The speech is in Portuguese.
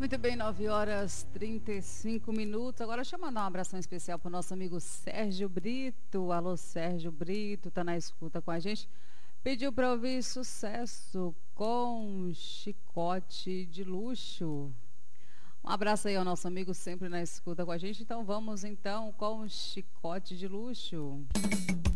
Muito bem, 9h35. Agora deixa eu mandar um abração especial para o nosso amigo Sérgio Brito. Alô, Sérgio Brito, tá na escuta com a gente. Pediu para ouvir Sucesso com Chicote de Luxo. Um abraço aí ao nosso amigo sempre na escuta com a gente. Então vamos com Chicote de Luxo.